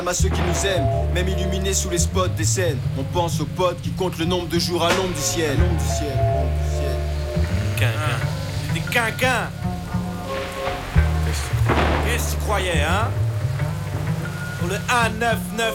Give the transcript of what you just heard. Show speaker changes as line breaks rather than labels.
à ceux qui nous aiment, même illuminés sous les spots des scènes. On pense aux potes qui comptent le nombre de jours à l'ombre du ciel.
Quinquin. Des quinquins. Qu'est-ce que tu croyais, hein? Pour le 199.